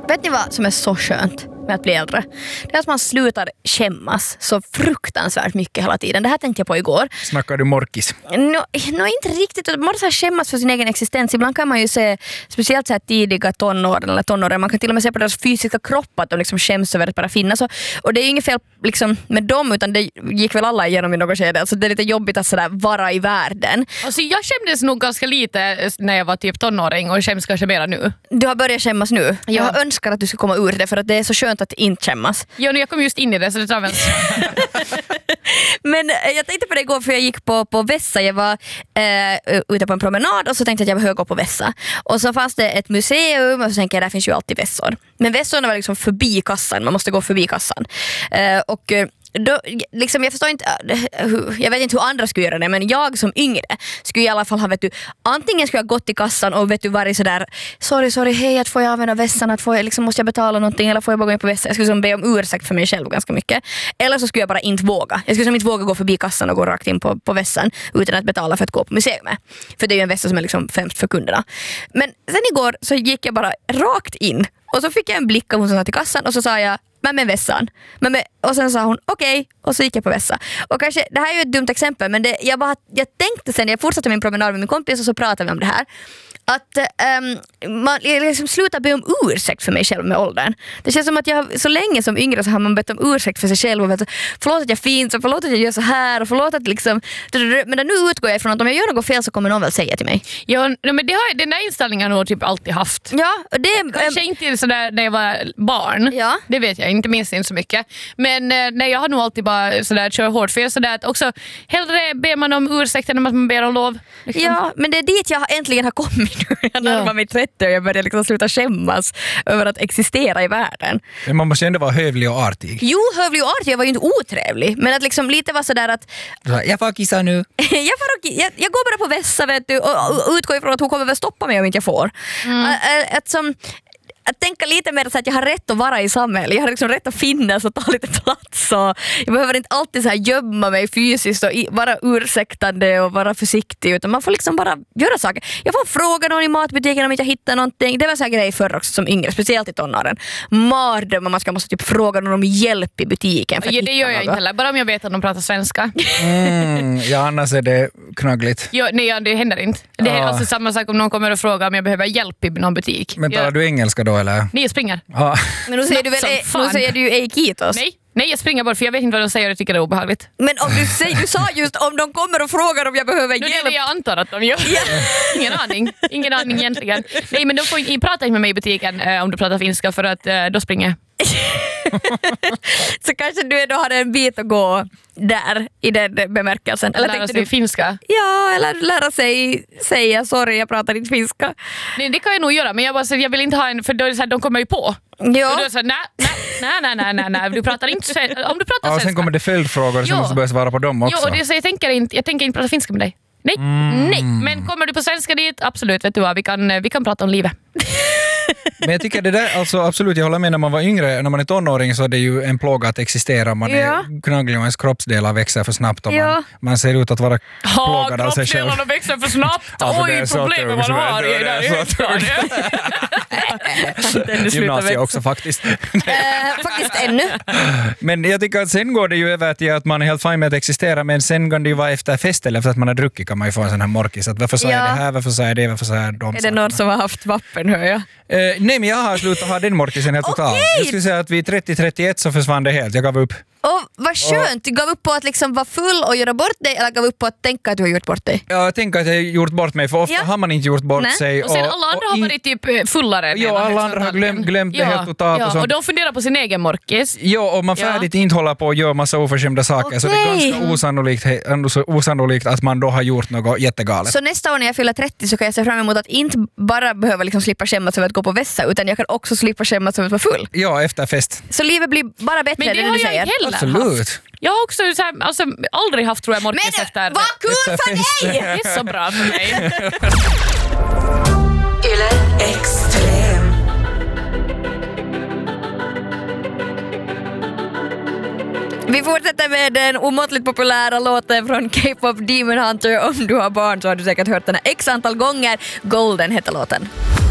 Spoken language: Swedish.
Vet ni vad som är så skönt med att bli äldre? Det är att man slutar skämmas så fruktansvärt mycket hela tiden. Det här tänkte jag på igår. Snackar du morkis? Inte riktigt. Man måste skämmas för sin egen existens. Ibland kan man ju se, speciellt så här tidiga tonåren, man kan till och med se på deras fysiska kropp att de liksom skäms över att bara finnas. Och det är ju inget fel liksom, med dem, utan det gick väl alla igenom i något skede. Alltså det är lite jobbigt att sådär vara i världen. Alltså jag skämdes nog ganska lite när jag var typ tonåring och skäms kanske mera nu. Du har börjat skämmas nu. Ja. Jag önskar att du ska komma ur det, för att det är så skönt att inte skämmas. Ja, jag kom just in i det, så det tar väl. Men jag tänkte på det igår, för jag gick på Vessa. Jag var ute på en promenad och så tänkte jag att jag behöver gå på Vessa. Och så fanns det ett museum och så tänkte jag, där finns ju alltid vässor. Men vässorna var liksom förbi kassan, man måste gå förbi kassan. Och då, liksom, jag förstår inte, jag vet inte hur andra skulle göra det, men jag som yngre skulle i alla fall ha, antingen skulle jag gått till kassan och varit sådär, sorry, hej, att får jag använda vässan, att får jag, liksom, måste jag betala någonting, eller får jag bara gå in på vässan? Jag skulle som be om ursäkt för mig själv ganska mycket. Eller så skulle jag bara inte våga. Jag skulle som inte våga gå förbi kassan och gå rakt in på vässan utan att betala för att gå på museet. För det är ju en vässa som är liksom främst för kunderna. Men sen igår så gick jag bara rakt in och så fick jag en blick av hon som satt i kassan och så sa jag, men med vässan. Och sen sa hon okej, och så gick jag på vässa. Och kanske, det här är ju ett dumt exempel, men jag tänkte sen, jag fortsatte min promenad med min kompis och så pratade vi om det här. Att man liksom slutar be om ursäkt för mig själv med åldern. Det känns som att jag så länge som yngre så har man bett om ursäkt för sig själv och vet, förlåt att jag finns och förlåt att jag gör så här och förlåt att liksom, men nu utgår jag ifrån att om jag gör något fel så kommer någon väl säga till mig. Ja, men den där inställningen har jag nog typ alltid haft. Ja, det kanske inte sådär när jag var barn. Ja. Det vet jag inte, minst inte så mycket. Men nej, jag har nog alltid bara sådär kör hårt, för jag sådär att också hellre ber man om ursäkt än att man ber om lov. Liksom. Ja, men det är dit jag äntligen har kommit nu. Jag närmar mig 30 och jag börjar liksom sluta skämmas över att existera i världen. Men man måste ändå vara hövlig och artig. Jo, hövlig och artig, jag var ju inte otrevlig. Men att liksom lite var sådär att jag får kissa nu. jag går bara på vässa, vet du, och utgår ifrån att hon kommer väl stoppa mig om inte jag får. Att tänka lite mer så att jag har rätt att vara i samhället. Jag har liksom rätt att finnas och ta lite plats. Och jag behöver inte alltid så här gömma mig fysiskt och vara ursäktande och vara försiktig. Utan man får liksom bara göra saker. Jag får fråga någon i matbutiken om inte jag hittar någonting. Det var så här grej förr också som yngre, speciellt i tonåren. Mardröm, man måste typ fråga någon om hjälp i butiken. För att det gör jag inte heller, bara om jag vet att de pratar svenska. Ja, annars är det knaggligt. Ja, nej, det händer inte. Det är alltså samma sak om någon kommer och frågar om jag behöver hjälp i någon butik. Men talar du engelska då eller? Nej, jag springer. Ja. Men nu säger du väl nu säger du ju ej kitos. Nej, jag springer bara för jag vet inte vad de säger och jag tycker det är obehagligt. Men om du sa just om de kommer och frågar om jag behöver hjälp. Det är det jag antar att de gör. Ingen aning egentligen. Nej, men de får inte prata med mig i butiken om du pratar finska, för att då springer jag. Så kanske du ändå hade en bit att gå där i den bemärkelsen. Eller lära sig finska. Ja, eller lära sig säga sorry, jag pratar inte finska. Nej, det kan jag nog göra, men jag vill inte ha en, för då är det så här, de kommer ju på. Ja. Och då är det så här, nej, du pratar inte om du pratar svenska. Och sen kommer det följdfrågor som måste börja svara på dem också. Jo, och det, så jag tänker inte prata finska med dig. Nej, men kommer du på svenska dit, absolut, vet du vad, vi kan prata om livet. Men jag tycker det där, alltså absolut, jag håller med, när man var yngre, när man är tonåring så är det ju en plåga att existera. Man är knagglig och ens kroppsdelar växer för snabbt och man ser ut att vara plågad av sig själv. Kroppsdelarna växer för snabbt. Alltså, oj, problemet man har i där. Gymnasiet också faktiskt. Faktiskt ännu. Men jag tycker att sen går det ju över till att man är helt fine med att existera, men sen kan det ju vara efter fest eller efter att man har druckit kan man ju få en sån här morkis. Att varför säger det här, varför säger det, varför säger de. Är det någon som har haft vapen, hör jag? Nej, men jag har slutat ha den morkisen helt totalt. Jag skulle säga att vid 30-31 så försvann det helt. Jag gav upp. Och vad skönt, du gav upp på att liksom vara full och göra bort dig, eller gav upp på att tänka att du har gjort bort dig? Ja, jag tänker att jag har gjort bort mig, för ofta har man inte gjort bort sig. Och sen alla andra har varit typ fullare. Ja, alla andra har glömt det helt totalt. Ja, och sånt. och de funderar på sin egen morkis. Ja, och man färdigt inte håller på att göra massa oförskämda saker. Så det är ganska osannolikt att man då har gjort något jättegalet. Så nästa år när jag fyller 30 så kan jag se fram emot att inte bara behöva liksom slippa skämmas över att gå på vässa, utan jag kan också slippa skämmas över att vara full. Ja, efter fest. Så livet blir bara bättre. Men det har jag inte heller absolut haft. Jag har också så här, alltså, aldrig haft, tror jag, morkis efter. Men vad kul för dig! Det är så bra för mig. Yle Extrem. Vi fortsätter med den omåttligt populära låten från K-pop Demon Hunter. Om du har barn så har du säkert hört den här x antal gånger. Golden heter låten.